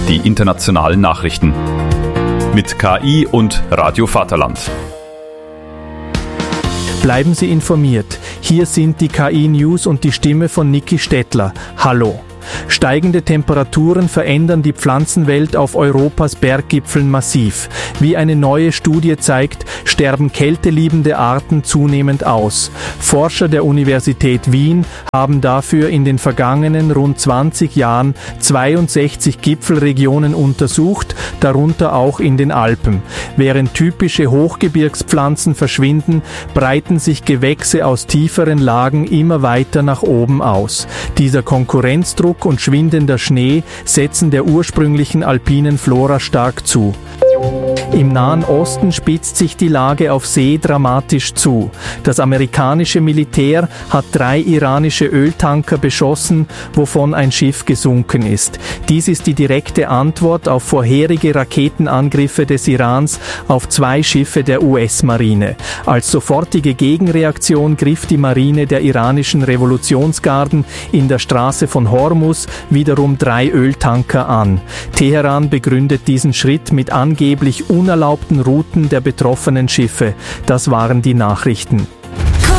die internationalen Nachrichten. Mit KI und Radio Vaterland. Bleiben Sie informiert. Hier sind die KI-News und die Stimme von Niki Stettler. Hallo. Steigende Temperaturen verändern die Pflanzenwelt auf Europas Berggipfeln massiv. Wie eine neue Studie zeigt, sterben kälteliebende Arten zunehmend aus. Forscher der Universität Wien haben dafür in den vergangenen rund 20 Jahren 62 Gipfelregionen untersucht, darunter auch in den Alpen. Während typische Hochgebirgspflanzen verschwinden, breiten sich Gewächse aus tieferen Lagen immer weiter nach oben aus. Dieser Konkurrenzdruck und schwindender Schnee setzen der ursprünglichen alpinen Flora stark zu. Im Nahen Osten spitzt sich die Lage auf See dramatisch zu. Das amerikanische Militär hat 3 iranische Öltanker beschossen, wovon ein Schiff gesunken ist. Dies ist die direkte Antwort auf vorherige Raketenangriffe des Irans auf 2 Schiffe der US-Marine. Als sofortige Gegenreaktion griff die Marine der iranischen Revolutionsgarden in der Straße von Hormuz wiederum 3 Öltanker an. Teheran begründet diesen Schritt mit angeblich unerlaubten Routen der betroffenen Schiffe. Das waren die Nachrichten.